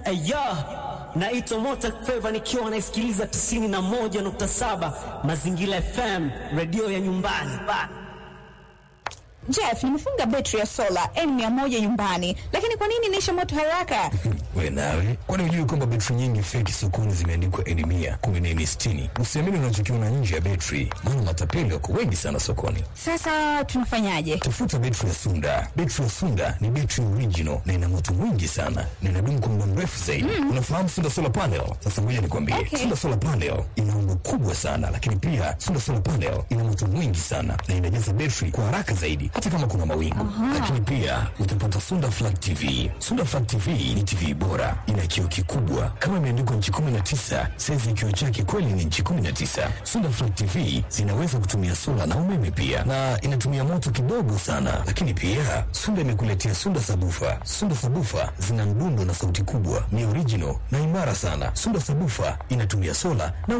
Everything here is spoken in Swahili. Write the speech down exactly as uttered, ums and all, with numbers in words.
Aya, naitwa Mota Feva nikiwa naisikiliza tisini na moja nukta saba Mazingira F M, radio ya nyumbani. Jeff, nimefunga betri ya sola N mia moja nyumbani, lakini kwa nini inaisha moto haraka? Wewe nawe, kwani hujui kwamba betri nyingi fake sokoni zimeandikwa N mia, kumi na nne sitini? Usiamini unachokiona nje ya betri, maana matapeli wako wengi sana sokoni. Sasa tunafanyaje? Tafuta betri ya Sunda. Betri ya Sunda ni betri original na ina moto mwingi sana na inadumu kwa muda mrefu zaidi. Mm. Unafahamu Sunda Solar Panel? Sasa ngoja nikwambie. Okay. Sunda Solar Panel ina umbo kubwa sana, lakini pia Sunda Solar Panel ina moto mwingi sana na inajaza betri kwa haraka zaidi hata kama kuna mawingu. Aha. Lakini pia utapata Sunda Flat T V. Sunda Flat T V ni T V bora, ina kioo kikubwa kama imeandikwa inchi kumi na tisa, size kioo chake kweli ni inchi kumi na tisa. Sunda Flat T V zinaweza kutumia sola na umeme pia, na inatumia moto kidogo sana. Lakini pia Sunda imekuletea Sunda Sabufa. Sunda Sabufa zina mdundo na sauti kubwa, ni original na imara sana. Sunda Sabufa inatumia sola na